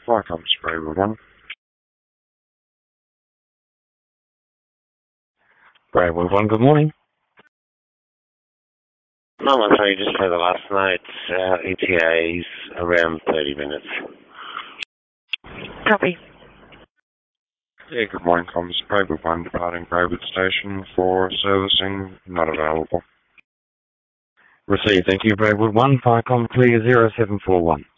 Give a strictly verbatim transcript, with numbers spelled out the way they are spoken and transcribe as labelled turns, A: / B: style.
A: Firecom Braidwood one. Braidwood one, good morning. No, I'm sorry, just for the last night's uh, E T As around thirty minutes.
B: Copy.
A: Yeah, good morning, comms. Braidwood one departing Braidwood Station for servicing, not available. Received, thank you, Braidwood one. Firecom clear zero seven four one.